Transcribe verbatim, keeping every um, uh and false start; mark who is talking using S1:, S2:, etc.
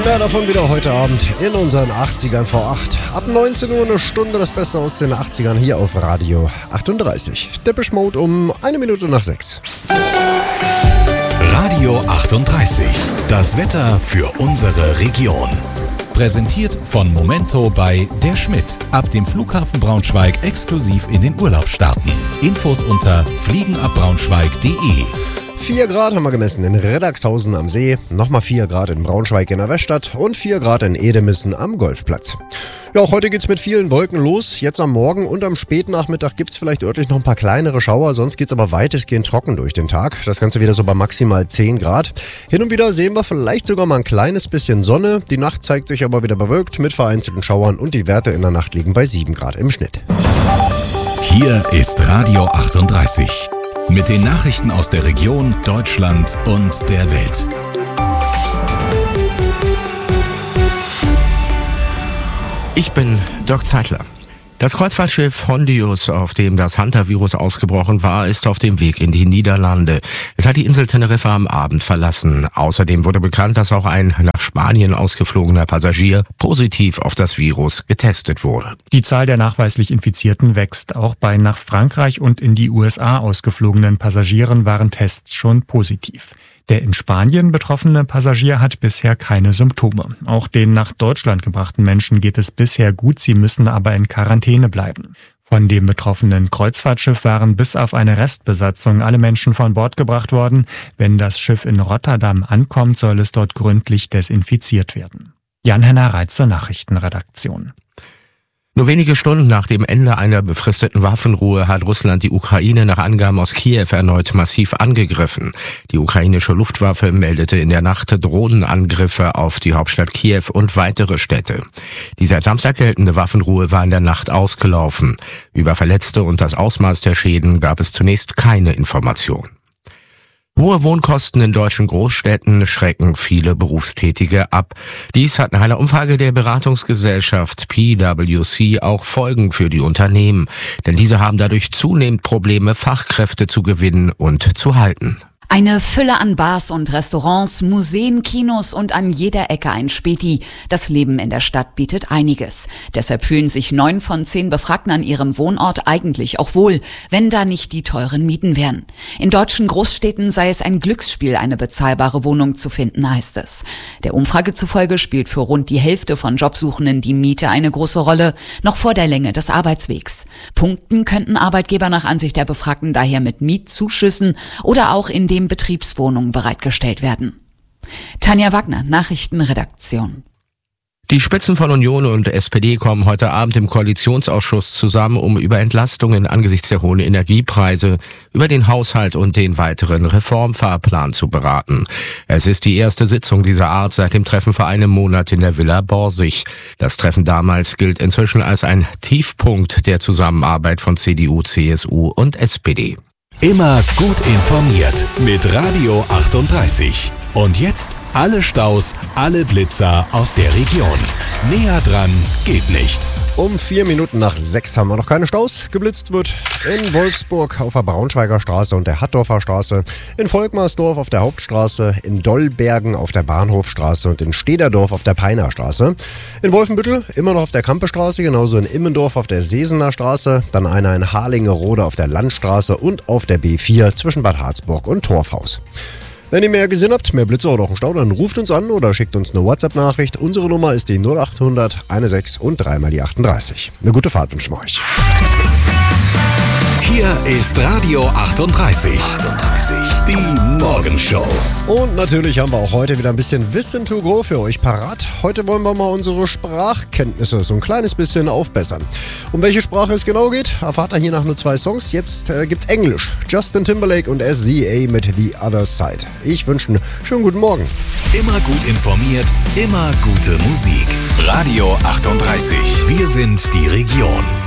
S1: Mehr davon wieder heute Abend in unseren achtzigern vor acht. Ab neunzehn Uhr eine Stunde das Beste aus den achtzigern hier auf Radio achtunddreißig. Depeche Mode um eine Minute nach sechs.
S2: Radio achtunddreißig. Das Wetter für unsere Region. Präsentiert von Momento bei Der Schmidt. Ab dem Flughafen Braunschweig exklusiv in den Urlaub starten. Infos unter fliegenabbraunschweig punkt de.
S1: vier Grad haben wir gemessen in Reddaxhausen am See, nochmal vier Grad in Braunschweig in der Weststadt und vier Grad in Edemissen am Golfplatz. Ja, auch heute geht's mit vielen Wolken los. Jetzt am Morgen und am Spätnachmittag gibt's vielleicht örtlich noch ein paar kleinere Schauer, sonst geht's aber weitestgehend trocken durch den Tag. Das Ganze wieder so bei maximal zehn Grad. Hin und wieder sehen wir vielleicht sogar mal ein kleines bisschen Sonne. Die Nacht zeigt sich aber wieder bewölkt mit vereinzelten Schauern und die Werte in der Nacht liegen bei sieben Grad im Schnitt.
S2: Hier ist Radio achtunddreißig. Mit den Nachrichten aus der Region, Deutschland und der Welt.
S3: Ich bin Dirk Zeitler. Das Kreuzfahrtschiff Hondius, auf dem das Hantavirus ausgebrochen war, ist auf dem Weg in die Niederlande. Es hat die Insel Teneriffa am Abend verlassen. Außerdem wurde bekannt, dass auch ein nach Spanien ausgeflogener Passagier positiv auf das Virus getestet wurde.
S4: Die Zahl der nachweislich Infizierten wächst. Auch bei nach Frankreich und in die U S A ausgeflogenen Passagieren waren Tests schon positiv. Der in Spanien betroffene Passagier hat bisher keine Symptome. Auch den nach Deutschland gebrachten Menschen geht es bisher gut, sie müssen aber in Quarantäne bleiben. Von dem betroffenen Kreuzfahrtschiff waren bis auf eine Restbesatzung alle Menschen von Bord gebracht worden. Wenn das Schiff in Rotterdam ankommt, soll es dort gründlich desinfiziert werden. Jan-Henner Reitze, Nachrichtenredaktion.
S3: Nur wenige Stunden nach dem Ende einer befristeten Waffenruhe hat Russland die Ukraine nach Angaben aus Kiew erneut massiv angegriffen. Die ukrainische Luftwaffe meldete in der Nacht Drohnenangriffe auf die Hauptstadt Kiew und weitere Städte. Die seit Samstag geltende Waffenruhe war in der Nacht ausgelaufen. Über Verletzte und das Ausmaß der Schäden gab es zunächst keine Information. Hohe Wohnkosten in deutschen Großstädten schrecken viele Berufstätige ab. Dies hat nach einer Umfrage der Beratungsgesellschaft P W C auch Folgen für die Unternehmen. Denn diese haben dadurch zunehmend Probleme, Fachkräfte zu gewinnen und zu halten.
S5: Eine Fülle an Bars und Restaurants, Museen, Kinos und an jeder Ecke ein Späti. Das Leben in der Stadt bietet einiges. Deshalb fühlen sich neun von zehn Befragten an ihrem Wohnort eigentlich auch wohl, wenn da nicht die teuren Mieten wären. In deutschen Großstädten sei es ein Glücksspiel, eine bezahlbare Wohnung zu finden, heißt es. Der Umfrage zufolge spielt für rund die Hälfte von Jobsuchenden die Miete eine große Rolle, noch vor der Länge des Arbeitswegs. Punkten könnten Arbeitgeber nach Ansicht der Befragten daher mit Mietzuschüssen oder auch in dem Betriebswohnungen bereitgestellt werden. Tanja Wagner, Nachrichtenredaktion.
S3: Die Spitzen von Union und S P D kommen heute Abend im Koalitionsausschuss zusammen, um über Entlastungen angesichts der hohen Energiepreise, über den Haushalt und den weiteren Reformfahrplan zu beraten. Es ist die erste Sitzung dieser Art seit dem Treffen vor einem Monat in der Villa Borsig. Das Treffen damals gilt inzwischen als ein Tiefpunkt der Zusammenarbeit von C D U, C S U und S P D.
S2: Immer gut informiert mit Radio achtunddreißig. Und jetzt alle Staus, alle Blitzer aus der Region. Näher dran geht nicht.
S1: Um vier Minuten nach sechs haben wir noch keine Staus. Geblitzt wird in Wolfsburg auf der Braunschweiger Straße und der Hattorfer Straße, in Volkmarsdorf auf der Hauptstraße, in Dollbergen auf der Bahnhofstraße und in Stederdorf auf der Peiner Straße. In Wolfenbüttel immer noch auf der Kampestraße, genauso in Immendorf auf der Sesener Straße, dann einer in Harlingerode auf der Landstraße und auf der B vier zwischen Bad Harzburg und Torfhaus. Wenn ihr mehr gesehen habt, mehr Blitze oder auch einen Stau, dann ruft uns an oder schickt uns eine WhatsApp-Nachricht. Unsere Nummer ist die null acht hundert sechzehn und dreimal die achtunddreißig. Eine gute Fahrt wünschen wir euch.
S2: Hier ist Radio achtunddreißig. achtunddreißig, die Morgenshow.
S1: Und natürlich haben wir auch heute wieder ein bisschen Wissen to go für euch parat. Heute wollen wir mal unsere Sprachkenntnisse so ein kleines bisschen aufbessern. Um welche Sprache es genau geht, erfahrt ihr hier nach nur zwei Songs. Jetzt äh, gibt's Englisch. Justin Timberlake und S Z A mit The Other Side. Ich wünsche einen schönen guten Morgen.
S2: Immer gut informiert, immer gute Musik. Radio achtunddreißig. Wir sind die Region.